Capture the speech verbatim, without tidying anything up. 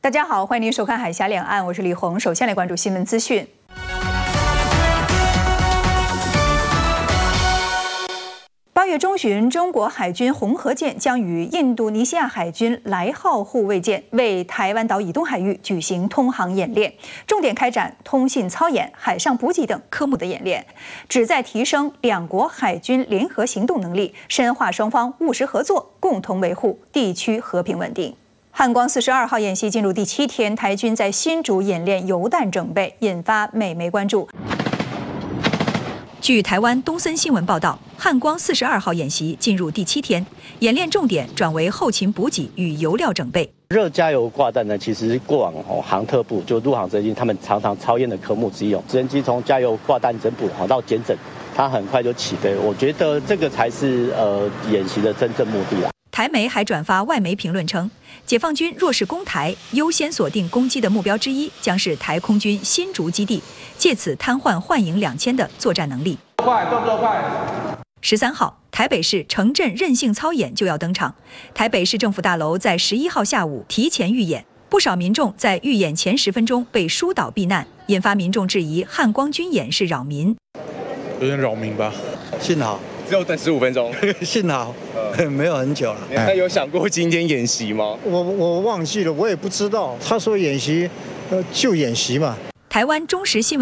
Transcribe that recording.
大家好，欢迎您收看《海峡两岸》，我是李红。首先来关注新闻资讯。八月中旬，中国海军红河舰将与印度尼西亚海军来号护卫舰为台湾岛以东海域举行通航演练，重点开展通信操演、海上补给等科目的演练，旨在提升两国海军联合行动能力，深化双方务实合作，共同维护地区和平稳定。汉光四十二号演习进入第七天，台军在新竹演练油弹整备，引发美媒关注。据台湾东森新闻报道，汉光四十二号演习进入第七天，演练重点转为后勤补给与油料整备。 热加油挂弹呢，其实是过往哦航特部就陆航直升机他们常常操演的科目之一哦。直升机从加油挂弹整补好到减整，它很快就起飞。我觉得这个才是呃演习的真正目的啊。 台媒还转发外媒评论称，解放军若是攻台，优先锁定攻击的目标之一将是台空军新竹基地，借此瘫痪幻影两千的作战能力。 快，动作快！ 十三号，台北市城镇韧性操演就要登场。台北市政府大楼在十一号下午提前预演，不少民众在预演前十分钟被疏导避难，引发民众质疑汉光军演是扰民。 有点扰民吧？ 幸好只有等十五分钟， 幸好、呃、没有很久了。 那有想过今天演习吗？ 我我忘记了，我也不知道。他说演习，呃，就演习嘛。 台湾中时新闻。